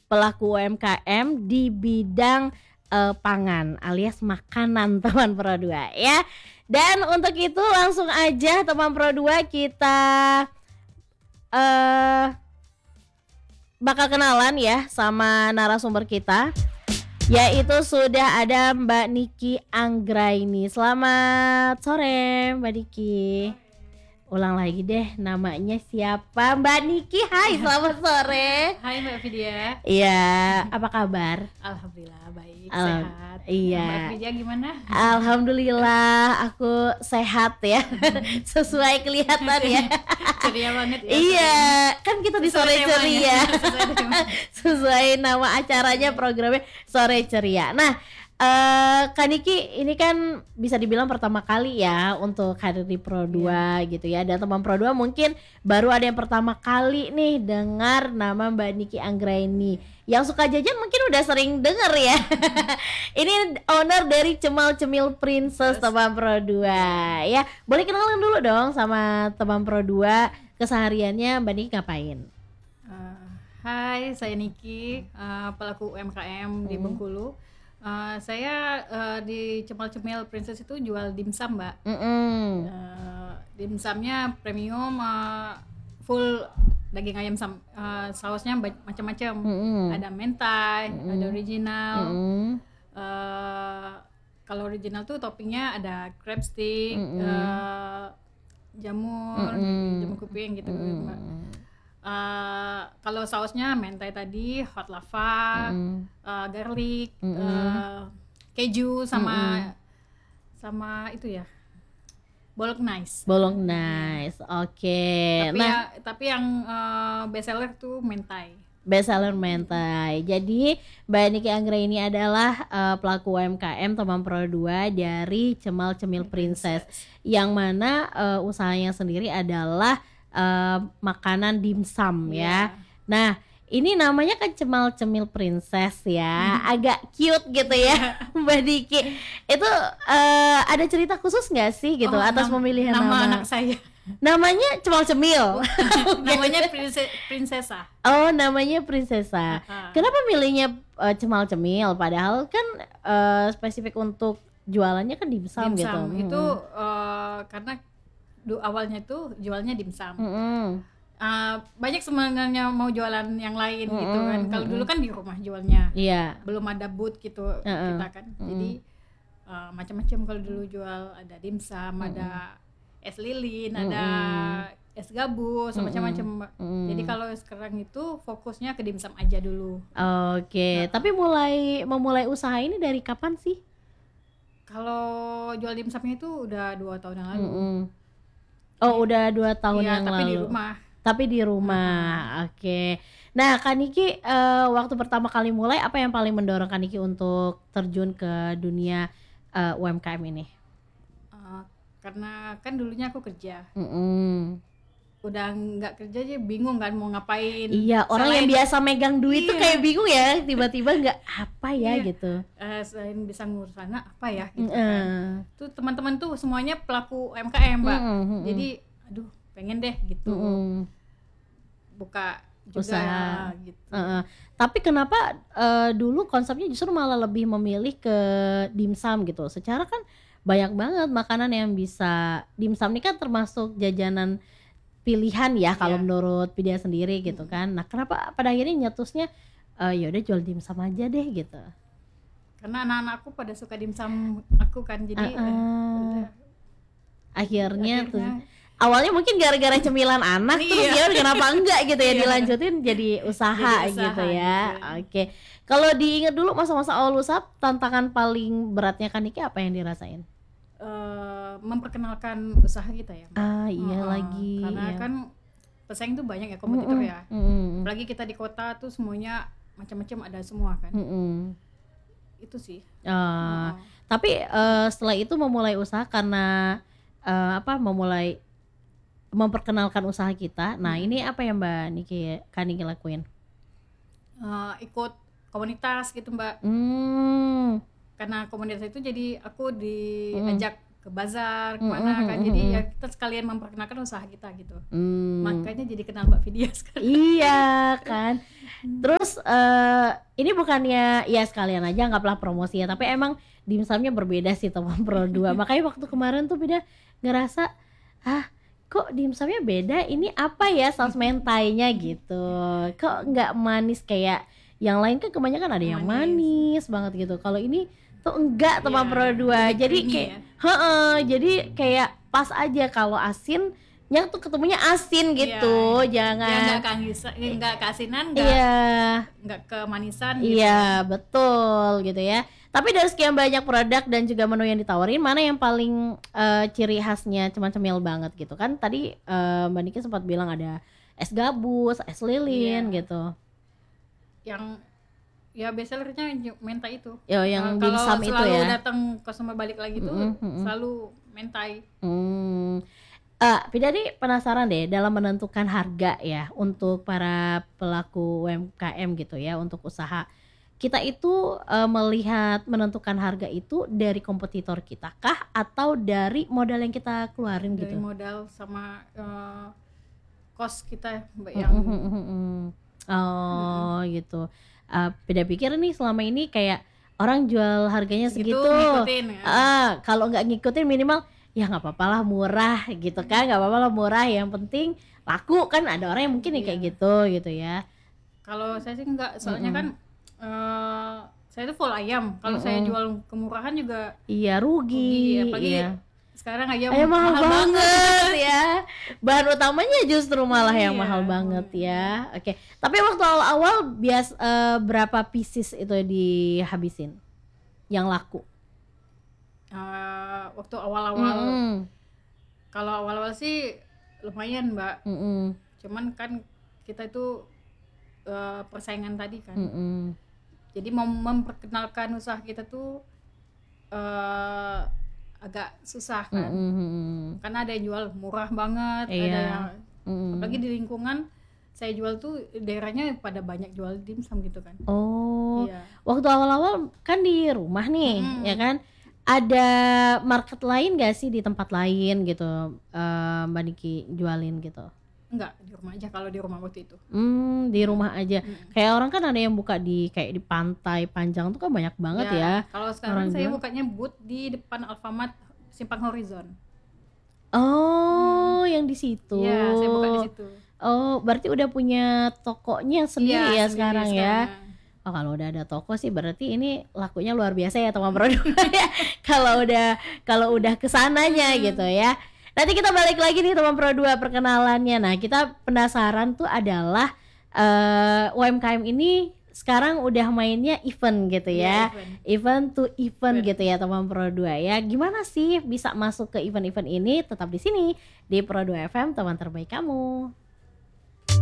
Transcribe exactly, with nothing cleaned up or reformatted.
pelaku U M K M di bidang uh, pangan alias makanan teman Pro dua ya. Dan untuk itu langsung aja teman Pro dua kita uh, bakal kenalan ya sama narasumber kita, yaitu sudah ada Mbak Niki Anggraini. Selamat sore Mbak Niki. Ulang lagi deh, namanya siapa? Mbak Niki. Hai, selamat sore. Hai Mbak Vidya. Iya, apa kabar? Alhamdulillah baik, Al- sehat. iya. Mbak Vidya gimana? Alhamdulillah aku sehat ya. Sesuai kelihatan ya. Ceria banget ya. Iya, kan kita di sore Sesuai temanya. ceria. Sesuai temanya. Sesuai nama acaranya, programnya sore ceria. Nah, eh Kak Niki ini kan bisa dibilang pertama kali ya untuk hadir di Pro dua gitu ya. Dan teman Pro dua mungkin baru ada yang pertama kali nih dengar nama Mbak Niki Anggraini. Yang suka jajan mungkin udah sering denger ya. Ini owner dari Cemal Cemil Princess teman Pro dua ya. Boleh kenalan dulu dong sama teman Pro dua, kesehariannya Mbak Niki ngapain? Uh, hai, saya Niki, uh, pelaku U M K M di Hmm. Bengkulu. Uh, saya uh, di Cemal Cemil Princess itu jual dimsum, Mbak. Mm-mm. Uh, dimsumnya premium, uh, full daging ayam, sam- uh, sausnya ba- macam-macam. Mm-mm. Ada mentai, Mm-mm. ada original. Mm-mm. Uh, kalau original tuh toppingnya ada crab stick, Mm-mm. uh, jamur, Mm-mm. jamur kuping gitu. Mm-mm. Mbak. Uh, kalau sausnya mentai tadi, hot lava, Mm-mm. uh, garlic, Mm-mm. uh, keju sama Mm-mm. sama itu ya, bolognese. Bolognese, oke. Tapi Nah, ya, tapi yang uh, best seller tuh mentai. best seller mentai. Jadi Mbak Niki Anggraini adalah uh, pelaku U M K M teman Pro dua dari Cemal Cemil Princess, yang mana uh, usahanya sendiri adalah uh, makanan dimsum ya. Iya. Nah, ini namanya kan Cemal Cemil Princess ya, agak cute gitu ya Mbak Niki. Itu uh, ada cerita khusus nggak sih gitu Oh, atas nam- pemilihan nama, nama? anak saya. Namanya Cemal Cemil. Namanya prinses prinsesa. Oh, namanya Prinsesa. Ah. Kenapa milihnya uh, Cemal Cemil? Padahal kan uh, spesifik untuk jualannya kan dimsum, gitu. Dimsum itu uh, karena du- awalnya itu jualnya dimsum. Mm-mm. Uh, banyak sebenarnya mau jualan yang lain Mm-mm, gitu kan. Kalau mm-mm. dulu kan di rumah jualnya, Iya. belum ada booth gitu Uh-uh. kita kan. Jadi uh, macam-macam kalau dulu jual, ada dimsum, ada es lilin, ada es gabus, Mm-mm. macam-macam, Mbak. Mm-mm. Jadi kalau sekarang itu fokusnya ke dimsum aja dulu. Oke, tapi mulai memulai usaha ini dari kapan sih? Kalau jual dimsumnya itu udah dua tahun yang lalu. Mm-mm. Oh, udah dua tahun Iya, yang tapi lalu. di rumah. Tapi di rumah. Oke. Nah, Kak Niki, eh, waktu pertama kali mulai apa yang paling mendorong Kak Niki untuk terjun ke dunia eh, U M K M ini? Uh, karena kan dulunya aku kerja, Mm-mm. udah nggak kerja aja bingung kan mau ngapain. Iya, orang yang Selain- biasa megang duit tuh Iya. kayak bingung ya, tiba-tiba nggak apa ya Iya. gitu. eh, selain bisa ngurus anak apa ya gitu kan. Mm-mm. Tuh teman-teman tuh semuanya pelaku U M K M, Mbak. Mm-mm, mm-mm. Jadi aduh pengen deh gitu Mm-mm. buka juga Usaha. gitu. Uh-uh. Tapi kenapa eh, dulu konsepnya justru malah lebih memilih ke dimsum gitu? Secara kan banyak banget makanan yang bisa, dimsum ini kan termasuk jajanan pilihan ya kalau Iya. menurut Vidya sendiri gitu kan. Nah, kenapa pada akhirnya nyetusnya eh, ya udah jual dimsum aja deh gitu? Karena anak-anakku pada suka dimsum aku kan, jadi Uh-uh. eh, udah. Akhirnya, tuh Akhirnya awalnya mungkin gara-gara cemilan anak terus Iya. ya kenapa enggak gitu ya Iya. dilanjutin jadi usaha, Jadi usaha gitu ya. gitu. Oke. Kalau diingat dulu masa-masa awal usaha, tantangan paling beratnya Kak Niki apa yang dirasain? eh, memperkenalkan usaha kita ya, Mbak. Ah, iya Heeh, lagi. karena iya. kan pesaing tuh banyak ya, kompetitor Mm-mm, ya. mm-mm, Apalagi kita di kota tuh semuanya macam-macam ada semua kan. mm-mm. Itu sih. Ah, Heeh. tapi eh, setelah itu memulai usaha karena eh, apa memulai memperkenalkan usaha kita. Nah, ini apa yang Mbak Niki Kak Niki lakuin? Eh, ikut komunitas gitu, Mbak. Hmm. Karena komunitas itu jadi aku diajak ke bazar Mm, kemana mm, kan, mm, jadi mm. ya kita sekalian memperkenalkan usaha kita gitu. Hmm. Makanya jadi kenal Mbak Vidya sekarang. Iya kan. Terus eh ini bukannya ya sekalian aja anggaplah promosi ya, tapi emang dimsumnya berbeda sih teman Pro dua. Makanya waktu kemarin tuh beda ngerasa, ah kok dimsumnya beda, ini apa ya saus mentainya gitu. Kok nggak manis kayak yang lain, kan kebanyakan ada yang manis, Manis. banget gitu. Kalau ini tuh enggak teman Iya, Pro dua. lebih Jadi creamy kayak ya. heeh, jadi kayak pas aja. Kalau asin yang tuh ketemunya asin gitu. Iya, Jangan ya nggak keangisa- nggak keasinan, nggak Iya, nggak kemanisan gitu. iya betul gitu ya. Tapi dari sekian banyak produk dan juga menu yang ditawarin, mana yang paling eh, ciri khasnya cemil banget gitu kan? Tadi eh, Mbak Niki sempat bilang ada es gabus, es lilin Iya. gitu. Yang ya bestsellernya ju- mentai itu. Yo, yang Nah, dimsum kalau itu selalu ya. datang customer balik lagi tuh Mm-mm, mm-mm. selalu mentai. Hmm. Eh, Pidadi penasaran deh dalam menentukan harga ya untuk para pelaku U M K M gitu ya, untuk usaha. Kita itu eh, melihat menentukan harga itu dari kompetitor kita kah atau dari modal yang kita keluarin Dari gitu? modal sama eh, cost kita Mbak, Mm, yang mm, mm, mm, mm. Oh gitu. Eh, Pida pikir nih selama ini kayak orang jual harganya segitu segitu. ngikutin ya. Ah, kalau nggak ngikutin minimal ya nggak apa-apa lah, murah gitu kan, nggak apa-apa lah murah, yang penting laku kan. Ada orang yang mungkin nih kayak Iya. gitu gitu ya. Kalau saya sih enggak, soalnya Mm-mm. kan eh, saya itu full ayam. Kalau saya Mm-mm. jual kemurahan juga Iya rugi, rugi, apalagi iya. sekarang ayam, Ayam mahal, mahal banget ya. Bahan utamanya justru malah yang Iya. mahal banget ya. Oke. Tapi waktu awal-awal bias eh, berapa pieces itu dihabisin yang laku? Eh, waktu awal-awal, Mm-mm. kalau awal-awal sih lumayan Mbak. Mm-mm. Cuman kan kita itu eh, persaingan tadi kan. Mm-mm. Jadi mem- memperkenalkan usaha kita tuh eh, agak susah kan. Mm-mm. Karena ada yang jual murah banget, ada Iya. yang Mm-mm. apalagi di lingkungan saya jual tuh daerahnya pada banyak jual dimsum gitu kan. Oh, Iya. waktu awal-awal kan di rumah nih, Mm-mm. ya kan? Ada market lain gak sih di tempat lain gitu, eh, Mbak Niki jualin gitu? Enggak, di rumah aja kalau di rumah waktu itu. Hmm, di rumah aja. Mm. Kayak orang kan ada yang buka di kayak di pantai Panjang tuh kan banyak banget ya. Kalau sekarang orang saya jual. bukanya booth di depan Alfamart Simpang Horizon. Oh, yang di situ. Iya, saya buka di situ. Oh, berarti udah punya tokonya sendiri Iya, ya sendiri sekarang ya. sekarang. Oh, kalau udah ada toko sih berarti ini lakunya luar biasa ya teman produk ya. Kalau udah kalau udah kesananya Hmm. gitu ya. Nanti kita balik lagi nih teman Pro dua perkenalannya. Nah, kita penasaran tuh adalah eh, U M K M ini sekarang udah mainnya event gitu ya. Iya, event. Event to event Event. gitu ya teman Pro dua ya. Gimana sih bisa masuk ke event-event ini? Tetap di sini di Pro dua F M, teman terbaik kamu.